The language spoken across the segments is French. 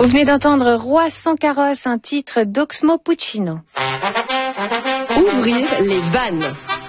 Vous venez d'entendre Roi sans carrosse, un titre d'Oxmo Puccino. Ouvrir les vannes.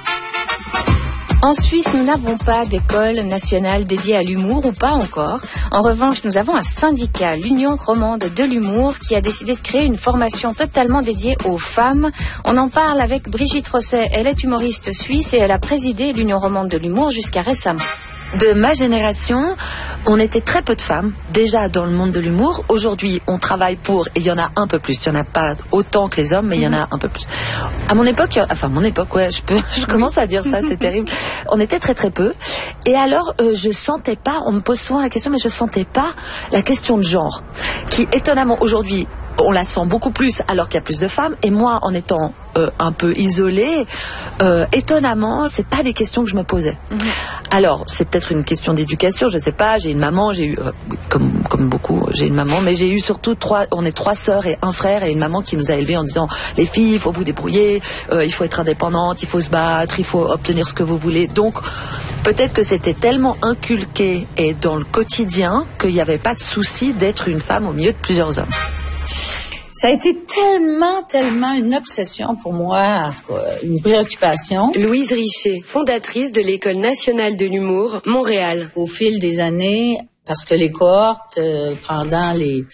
En Suisse, nous n'avons pas d'école nationale dédiée à l'humour, ou pas encore. En revanche, nous avons un syndicat, l'Union romande de l'humour, qui a décidé de créer une formation totalement dédiée aux femmes. On en parle avec Brigitte Rosset. Elle est humoriste suisse et elle a présidé l'Union romande de l'humour jusqu'à récemment. De ma génération, on était très peu de femmes déjà dans le monde de l'humour. Aujourd'hui, on travaille pour, et il y en a un peu plus. Il n'y en a pas autant que les hommes, mais il y en a un peu plus. À mon époque, ouais, je commence à dire ça, c'est terrible. On était très très peu. Et alors, je sentais pas, on me pose souvent la question, mais je sentais pas la question de genre, qui étonnamment aujourd'hui, on la sent beaucoup plus alors qu'il y a plus de femmes. Et moi, en étant un peu isolée, étonnamment, c'est pas des questions que je me posais. Alors, c'est peut-être une question d'éducation, je sais pas. J'ai une maman, j'ai eu, comme beaucoup, j'ai une maman, mais j'ai eu surtout on est 3 sœurs et un frère, et une maman qui nous a élevés en disant les filles, il faut vous débrouiller, il faut être indépendante, il faut se battre, il faut obtenir ce que vous voulez. Donc, peut-être que c'était tellement inculqué et dans le quotidien qu'il n'y avait pas de souci d'être une femme au milieu de plusieurs hommes. Ça a été tellement une obsession pour moi, une préoccupation. Louise Richer, fondatrice de l'École nationale de l'humour, Montréal. Au fil des années, parce que les cohortes, pendant les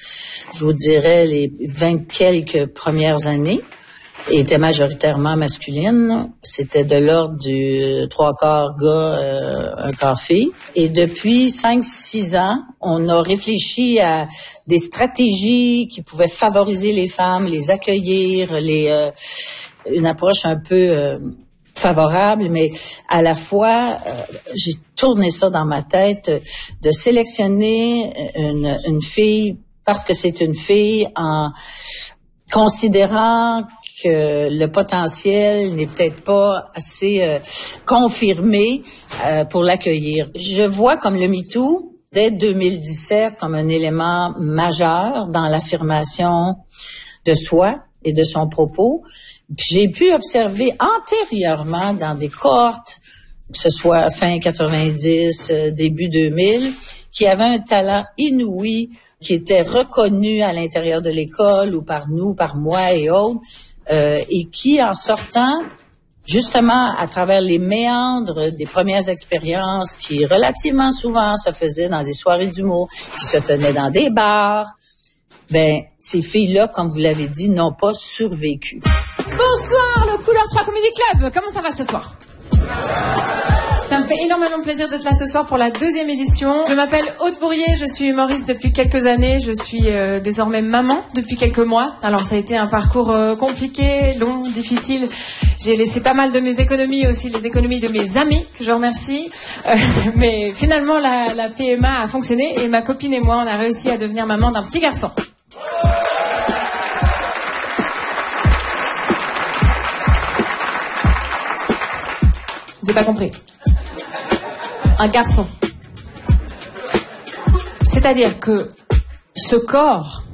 20 quelques premières années, étaient majoritairement masculines. C'était de l'ordre du 3/4 gars, 1/4 filles. Et depuis 5-6 ans, on a réfléchi à des stratégies qui pouvaient favoriser les femmes, les accueillir, une approche un peu favorable, mais à la fois, j'ai tourné ça dans ma tête, de sélectionner une fille parce que c'est une fille, en considérant que le potentiel n'est peut-être pas assez confirmé pour l'accueillir. Je vois comme le MeToo, dès 2017, comme un élément majeur dans l'affirmation de soi et de son propos. Puis j'ai pu observer antérieurement dans des cohortes, que ce soit fin 90, début 2000, qui avaient un talent inouï, qui était reconnu à l'intérieur de l'école ou par nous, par moi et autres, et qui, en sortant, justement, à travers les méandres des premières expériences qui, relativement souvent, se faisaient dans des soirées d'humour, qui se tenaient dans des bars, ces filles-là, comme vous l'avez dit, n'ont pas survécu. Bonsoir, le Couleur 3 Comedy Club. Comment ça va ce soir? Ça me fait énormément plaisir d'être là ce soir pour la 2e édition. Je m'appelle Aude Bourrier, je suis humoriste depuis quelques années. Je suis désormais maman depuis quelques mois. Alors ça a été un parcours compliqué, long, difficile. J'ai laissé pas mal de mes économies, aussi les économies de mes amis, que je remercie. Mais finalement, la PMA a fonctionné et ma copine et moi, on a réussi à devenir maman d'un petit garçon. Vous n'avez pas compris. Un garçon. C'est-à-dire que ce corps